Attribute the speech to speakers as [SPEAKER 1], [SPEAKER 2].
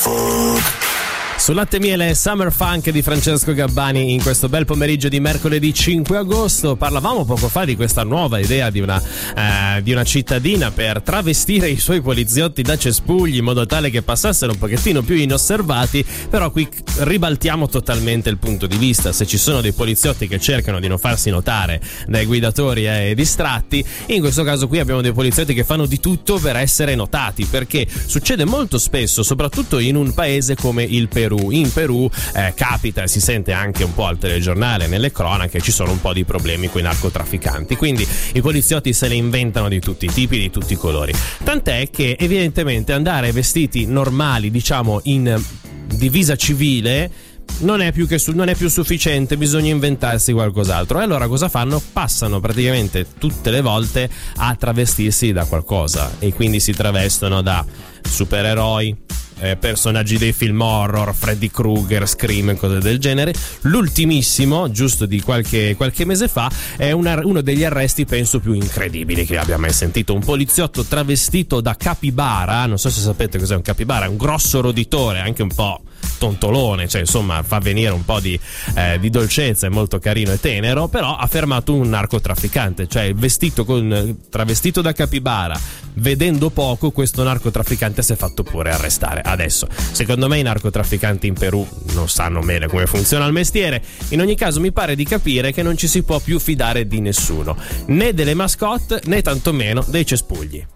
[SPEAKER 1] Su Latte Miele Summer Funk di Francesco Gabbani in questo bel pomeriggio di mercoledì 5 agosto. Parlavamo poco fa di questa nuova idea di una cittadina per travestire i suoi poliziotti da cespugli in modo tale che passassero un pochettino più inosservati, però qui ribaltiamo totalmente il punto di vista. Se ci sono dei poliziotti che cercano di non farsi notare dai guidatori e distratti, in questo caso qui abbiamo dei poliziotti che fanno di tutto per essere notati, perché succede molto spesso, soprattutto in un paese come il Perù. In Perù capita e si sente anche un po' al telegiornale, nelle cronache, ci sono un po' di problemi con i narcotrafficanti, quindi i poliziotti se le inventano di tutti i tipi, di tutti i colori, tant'è che evidentemente andare vestiti normali, diciamo in divisa civile, non è più sufficiente, bisogna inventarsi qualcos'altro. E allora cosa fanno? Passano praticamente tutte le volte a travestirsi da qualcosa, e quindi si travestono da supereroi, personaggi dei film horror, Freddy Krueger, Scream e cose del genere. L'ultimissimo, giusto di qualche mese fa, è uno degli arresti penso più incredibili che abbia mai sentito. Un poliziotto travestito da capibara. Non so se sapete cos'è un capibara, è un grosso roditore, anche un po' tontolone, cioè insomma fa venire un po' di dolcezza, è molto carino e tenero, però ha fermato un narcotrafficante, cioè travestito da capibara, vedendo poco, questo narcotrafficante si è fatto pure arrestare. Adesso secondo me i narcotrafficanti in Perù non sanno bene come funziona il mestiere. In ogni caso mi pare di capire che non ci si può più fidare di nessuno, né delle mascotte né tantomeno dei cespugli.